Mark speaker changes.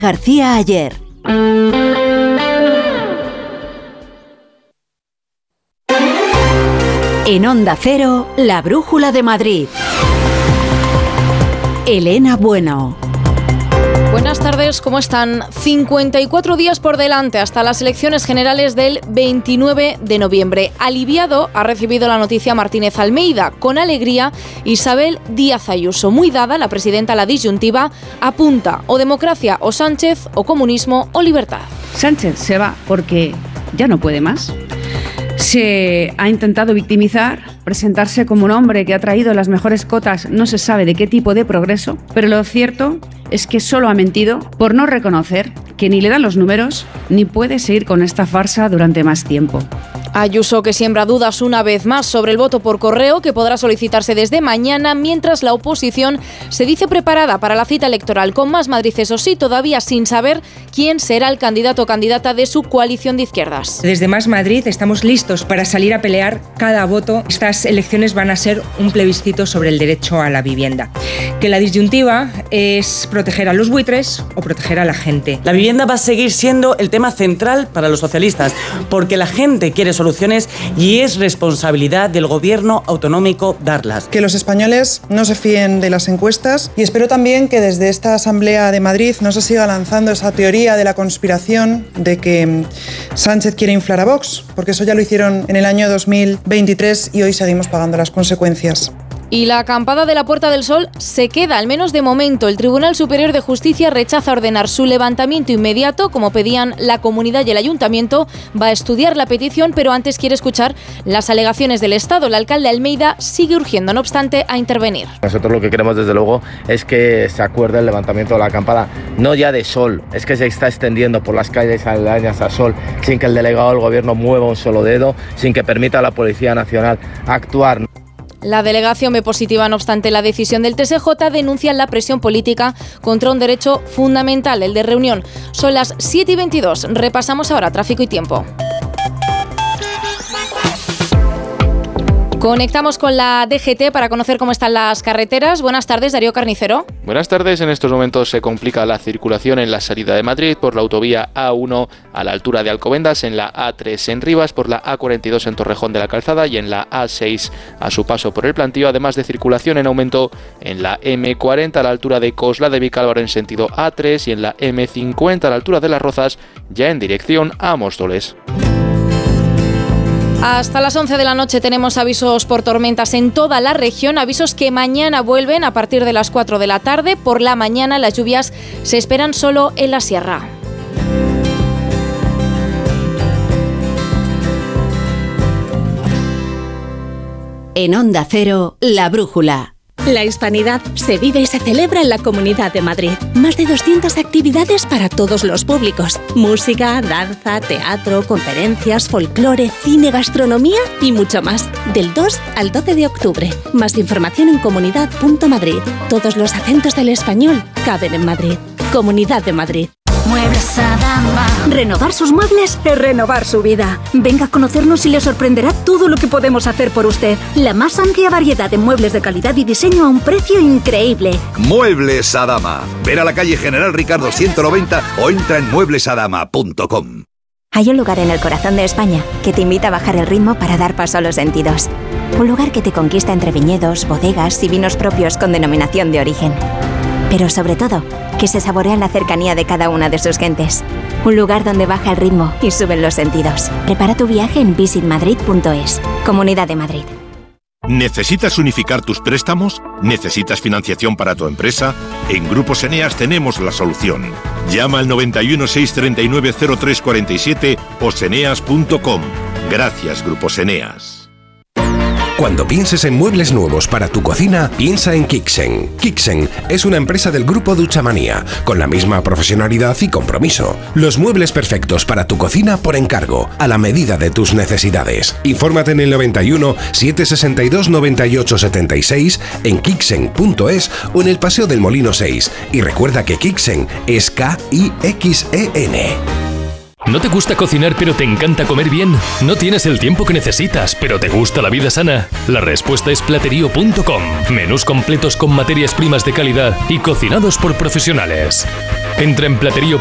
Speaker 1: García Ayer. En Onda Cero, la Brújula de Madrid. Elena Bueno.
Speaker 2: Buenas tardes, ¿cómo están? 54 días por delante hasta las elecciones generales del 29 de noviembre. Aliviado ha recibido la noticia Martínez Almeida. Con alegría, Isabel Díaz Ayuso. Muy dada la presidenta a la disyuntiva, apunta o democracia o Sánchez, o comunismo o libertad.
Speaker 3: Sánchez se va porque ya no puede más. Se ha intentado victimizar, presentarse como un hombre que ha traído las mejores cotas, no se sabe de qué tipo de progreso, pero lo cierto es que solo ha mentido por no reconocer que ni le dan los números ni puede seguir con esta farsa durante más tiempo.
Speaker 2: Ayuso, que siembra dudas una vez más sobre el voto por correo, que podrá solicitarse desde mañana, mientras la oposición se dice preparada para la cita electoral con Más Madrid, eso sí, todavía sin saber quién será el candidato o candidata de su coalición de izquierdas.
Speaker 4: Desde Más Madrid estamos listos para salir a pelear cada voto. Estas elecciones van a ser un plebiscito sobre el derecho a la vivienda. Que la disyuntiva es proteger a los buitres o proteger a la gente.
Speaker 5: La vivienda va a seguir siendo el tema central para los socialistas, porque la gente quiere soluciones y es responsabilidad del gobierno autonómico darlas.
Speaker 6: Que los españoles no se fíen de las encuestas, y espero también que desde esta Asamblea de Madrid no se siga lanzando esa teoría de la conspiración de que Sánchez quiere inflar a Vox, porque eso ya lo hicieron en el año 2023 y hoy seguimos pagando las consecuencias.
Speaker 2: Y la acampada de la Puerta del Sol se queda, al menos de momento. El Tribunal Superior de Justicia rechaza ordenar su levantamiento inmediato, como pedían la comunidad y el ayuntamiento. Va a estudiar la petición, pero antes quiere escuchar las alegaciones del Estado. El alcalde Almeida sigue urgiendo, no obstante, a intervenir.
Speaker 7: Nosotros lo que queremos, desde luego, es que se acuerde el levantamiento de la acampada, no ya de Sol, es que se está extendiendo por las calles aledañas a Sol, sin que el delegado del gobierno mueva un solo dedo, sin que permita a la Policía Nacional actuar.
Speaker 2: La delegación ve positiva, no obstante, la decisión del TSJ. Denuncian la presión política contra un derecho fundamental, el de reunión. Son las 7:22. Repasamos ahora tráfico y tiempo. Conectamos con la DGT para conocer cómo están las carreteras. Buenas tardes, Darío Carnicero.
Speaker 8: Buenas tardes. En estos momentos se complica la circulación en la salida de Madrid por la autovía A1 a la altura de Alcobendas, en la A3 en Rivas, por la A42 en Torrejón de la Calzada y en la A6 a su paso por el Plantío, además de circulación en aumento en la M40 a la altura de Cosla de Vicálvaro en sentido A3 y en la M50 a la altura de Las Rozas, ya en dirección a Móstoles.
Speaker 2: Hasta las 11 de la noche tenemos avisos por tormentas en toda la región, avisos que mañana vuelven a partir de las 4 de la tarde. Por la mañana las lluvias se esperan solo en la sierra.
Speaker 1: En Onda Cero, La Brújula.
Speaker 9: La hispanidad se vive y se celebra en la Comunidad de Madrid. Más de 200 actividades para todos los públicos. Música, danza, teatro, conferencias, folclore, cine, gastronomía y mucho más. Del 2 al 12 de octubre. Más información en comunidad.madrid. Todos los acentos del español caben en Madrid. Comunidad de Madrid.
Speaker 10: Muebles Adama. Renovar sus muebles es renovar su vida. Venga a conocernos y le sorprenderá todo lo que podemos hacer por usted. La más amplia variedad de muebles de calidad y diseño a un precio increíble.
Speaker 11: Muebles Adama. Ver a la calle General Ricardo 190 o entra en mueblesadama.com.
Speaker 12: Hay un lugar en el corazón de España que te invita a bajar el ritmo para dar paso a los sentidos. Un lugar que te conquista entre viñedos, bodegas y vinos propios con denominación de origen. Pero sobre todo, que se saborea la cercanía de cada una de sus gentes. Un lugar donde baja el ritmo y suben los sentidos. Prepara tu viaje en visitmadrid.es. Comunidad de Madrid.
Speaker 13: ¿Necesitas unificar tus préstamos? ¿Necesitas financiación para tu empresa? En Grupos Eneas tenemos la solución. Llama al 91 639 0347 o seneas.com. Gracias, Grupos Eneas.
Speaker 14: Cuando pienses en muebles nuevos para tu cocina, piensa en Kixen. Kixen es una empresa del grupo Duchamanía, con la misma profesionalidad y compromiso. Los muebles perfectos para tu cocina por encargo, a la medida de tus necesidades. Infórmate en el 91 762 98 76, en kixen.es o en el Paseo del Molino 6. Y recuerda que Kixen es Kixen.
Speaker 15: ¿No te gusta cocinar pero te encanta comer bien? ¿No tienes el tiempo que necesitas pero te gusta la vida sana? La respuesta es Platerío.com. Menús completos con materias primas de calidad y cocinados por profesionales. Entra en Platerío.